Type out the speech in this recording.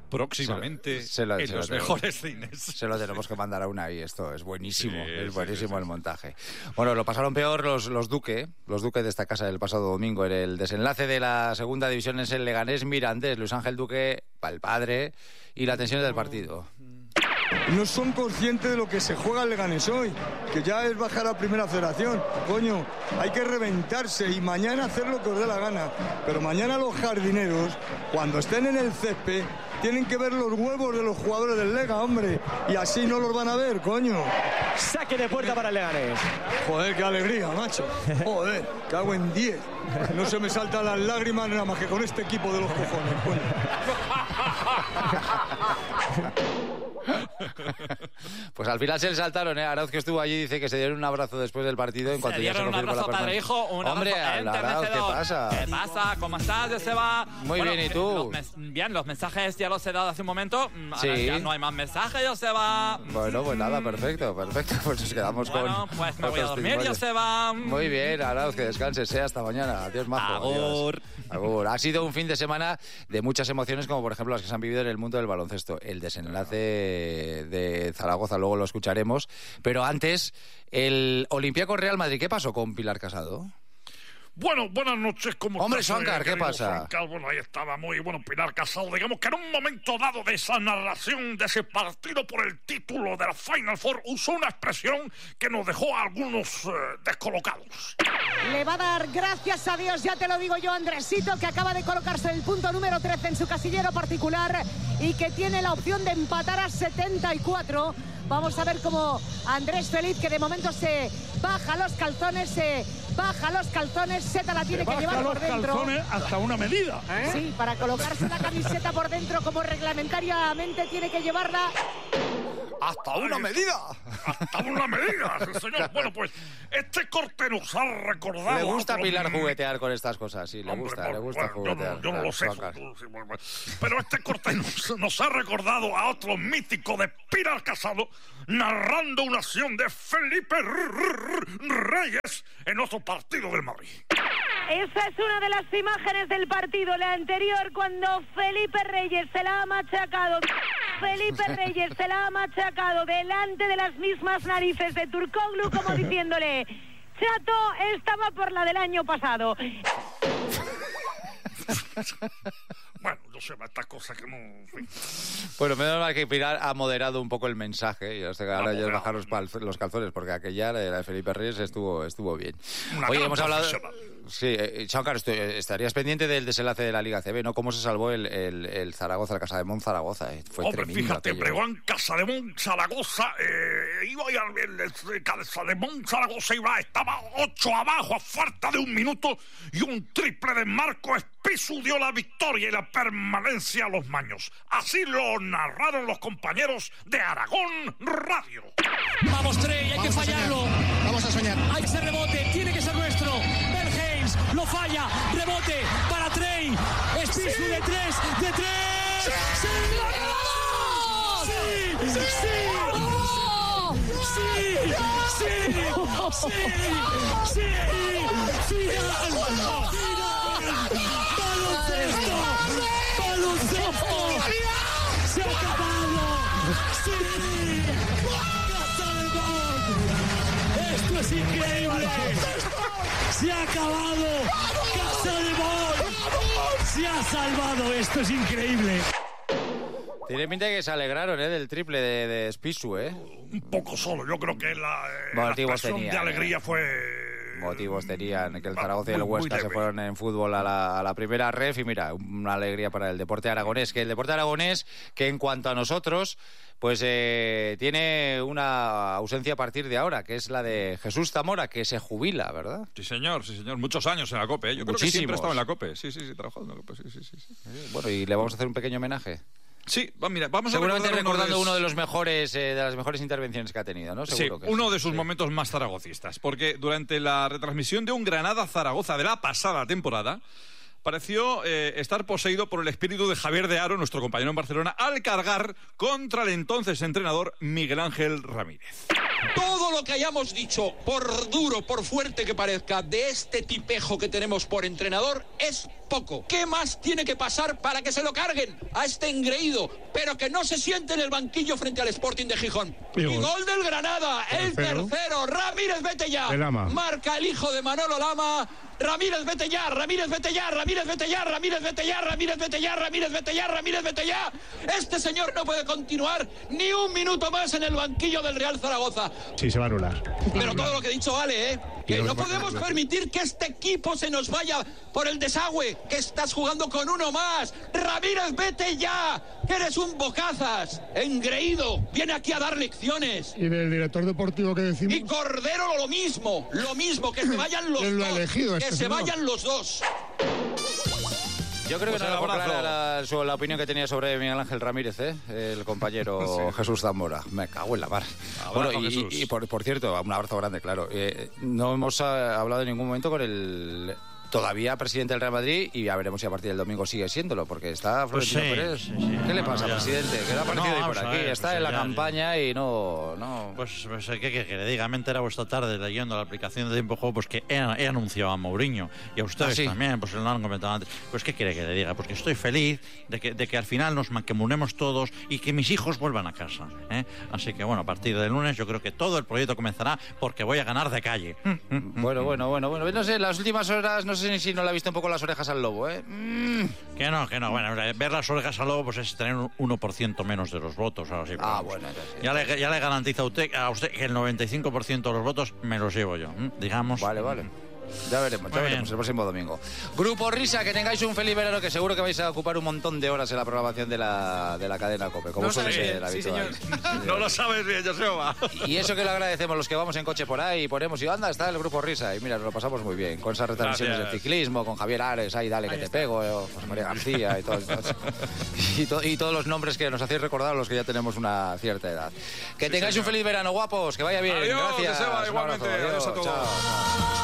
próximamente en los mejores cines. Se lo tenemos que mandar a Unai, esto es buenísimo, es buenísimo el montaje. Bueno, lo pasaron peor los Duque de esta casa el pasado domingo. En el desenlace de la segunda división es el Leganés Mirandés, Luis Ángel Duque, el padre, y la tensión del partido. No son conscientes de lo que se juega el Leganés hoy, que ya es bajar a Primera Federación. Coño, hay que reventarse y mañana hacer lo que os dé la gana. Pero mañana los jardineros, cuando estén en el césped, tienen que ver los huevos de los jugadores del Lega, hombre. Y así no los van a ver, coño. Saque de puerta para el Leganés. Joder, qué alegría, macho. Joder, cago en 10. No se me saltan las lágrimas nada más que con este equipo de los cojones, coño. Pues al final se le saltaron, Arauz, que estuvo allí, dice que se dieron un abrazo después del partido en cuanto ya se confirmó la permanencia. Padre, hijo, un Hombre, Arauz, ¿qué pasa? ¿Qué pasa? ¿Cómo estás, Joseba? Muy bien, ¿y tú? Bien, los mensajes ya los he dado hace un momento. Sí. Ahora ya no hay más mensajes, Joseba. Bueno, pues nada, perfecto. Pues nos quedamos con... Bueno, pues me voy a dormir, Joseba. Muy bien, Arauz, que descanses, hasta mañana. Adiós, majo. Agur. Agur. Ha sido un fin de semana de muchas emociones, como por ejemplo las que se han vivido en el mundo del baloncesto. El desenlace de Zaragoza, luego lo escucharemos. Pero antes, el Olympiacos Real Madrid. ¿Qué pasó con Pilar Casado? Bueno, buenas noches, ¿cómo Hombre, estás? Shankar, ¿qué pasa? Shankar, bueno, ahí estaba muy bueno Pilar Casado. Digamos que en un momento dado de esa narración de ese partido por el título de la Final Four usó una expresión que nos dejó a algunos descolocados. Le va a dar gracias a Dios, ya te lo digo yo, Andresito, que acaba de colocarse el punto número 13 en su casillero particular y que tiene la opción de empatar a 74. Vamos a ver cómo Andrés Feliz, que de momento se baja los calzones, Zeta la tiene que llevar por dentro. Calzones hasta una medida, ¿eh? Sí, para colocarse la camiseta por dentro, como reglamentariamente tiene que llevarla. ¡Hasta una medida! ¡Hasta una medida, señor! Bueno, pues este corte nos ha recordado... Le gusta a Pilar juguetear con estas cosas, sí, le gusta juguetear. Yo no lo sé. Pero este corte nos ha recordado a otro mítico de Pilar Casado narrando una acción de Felipe Reyes en otro partido del Madrid. Esa es una de las imágenes del partido, la anterior, cuando Felipe Reyes se la ha machacado. Felipe Reyes se la ha machacado delante de las mismas narices de Turkoglu, como diciéndole: chato, estaba por la del año pasado. Bueno, yo sé, estas cosas que no... Bueno, menos mal que Pilar ha moderado un poco el mensaje. Yo sé que ahora ya es bajar los calzones, porque aquella, la de Felipe Reyes, estuvo bien. Oye, hemos hablado... Sí, Shankar, estarías pendiente del desenlace de la Liga CB, ¿no? ¿Cómo se salvó el Zaragoza, el Casademont Zaragoza? Fue tremendo. Fíjate, aquello. Breogán Casademont Zaragoza, el Casademont Zaragoza estaba 8 abajo a falta de un minuto y un triple de Marco Espisu dio la victoria y la permanencia a los maños. Así lo narraron los compañeros de Aragón Radio. Vamos, Trey, hay que fallarlo. Vamos a soñar. Hay que ser rebote, tiene que ser nuestro. Haynes lo falla, rebote para Trey. Espisu de 3, de 3. ¡Sí! ¡Sí! ¡Sí! ¡Sí! ¡Sí! ¡Sí! ¡Final! ¡Baloncesto! ¡Baloncesto! ¡Se ha acabado! ¡Sí! ¡Esto es increíble! ¡Se ha acabado! ¡Casademont! ¡Se ha salvado! ¡Esto es increíble! Tiene pinta de que se alegraron del triple de Espisu, Un poco solo, yo creo que la expresión de alegría fue... Motivos tenían que el Zaragoza y el Huesca se fueron en fútbol a la primera ref y mira, una alegría para el deporte aragonés, que el deporte aragonés que en cuanto a nosotros pues tiene una ausencia a partir de ahora, que es la de Jesús Zamora, que se jubila, ¿verdad? Sí, señor, muchos años en la COPE, Yo creo que siempre ha estado en la COPE, sí, trabajado en la COPE, sí. Bueno, y le vamos a hacer un pequeño homenaje. Sí, mira, vamos seguramente a recordando uno de los mejores de las mejores intervenciones que ha tenido, ¿no? Seguro sí, que uno de sus momentos más zaragocistas, porque durante la retransmisión de un Granada-Zaragoza de la pasada temporada pareció estar poseído por el espíritu de Javier de Haro, nuestro compañero en Barcelona, al cargar contra el entonces entrenador Miguel Ángel Ramírez. Todo lo que hayamos dicho, por duro, por fuerte que parezca, de este tipejo que tenemos por entrenador, es poco. ¿Qué más tiene que pasar para que se lo carguen a este engreído, pero que no se siente en el banquillo frente al Sporting de Gijón? Y gol del Granada, el tercero. Ramírez, vete ya. Marca el hijo de Manolo Lama. Ramírez, vete ya, Ramírez, vete ya, Ramírez, vete ya, Ramírez, vete ya, Ramírez, vete ya, Ramírez, vete ya, Ramírez, vete ya. Este señor no puede continuar ni un minuto más en el banquillo del Real Zaragoza. Sí, se va a anular. Pero todo lo que he dicho vale, ¿eh? Que no podemos permitir que este equipo se nos vaya por el desagüe, que estás jugando con uno más. Ramírez, vete ya, que eres un bocazas, engreído, viene aquí a dar lecciones. ¿Y del director deportivo que decimos? Y Cordero lo mismo, que se vayan los dos, que se vayan los dos. Yo creo que no dejó clara la opinión que tenía sobre Miguel Ángel Ramírez, el compañero Jesús Zamora. Me cago en la mar. Bueno, y por cierto, un abrazo grande, claro. No hemos hablado en ningún momento con el todavía presidente del Real Madrid, y ya veremos si a partir del domingo sigue siéndolo, porque está Florentino Pérez. ¿Qué le pasa, presidente? ¿Qué le ha parecido por aquí? Está en la campaña y no... Pues ¿qué le diga? Me he enterado esta tarde leyendo la aplicación de Tiempo Juego, pues que he anunciado a Mourinho, y a ustedes también, pues lo han comentado antes. Pues ¿qué quiere que le diga? Pues que estoy feliz de que al final nos mancomunemos todos y que mis hijos vuelvan a casa, ¿eh? Así que bueno, a partir del lunes yo creo que todo el proyecto comenzará, porque voy a ganar de calle. Bueno. No sé, las últimas horas, no sé si no le ha visto un poco las orejas al lobo, ¿eh? Que no. Bueno, ver las orejas al lobo pues es tener un 1% menos de los votos. Ahora sí, bueno. Ya le garantizo a usted que el 95% de los votos me los llevo yo, digamos. Vale. Ya veremos el próximo domingo. Grupo Risa, que tengáis un feliz verano, que seguro que vais a ocupar un montón de horas en la programación de la cadena COPE, como suele ser habitual. No lo sabes bien, Joseba. Y eso que lo agradecemos los que vamos en coche por ahí, ponemos y anda, está el Grupo Risa, y mira, nos lo pasamos muy bien, con esas retransmisiones de ciclismo, con Javier Ares, ahí dale que te pego, José María García y todos los nombres que nos hacéis recordar a los que ya tenemos una cierta edad. Que tengáis un feliz verano, guapos, que vaya bien. Adiós, gracias. Joseba, igualmente. Adiós a todos. Chao.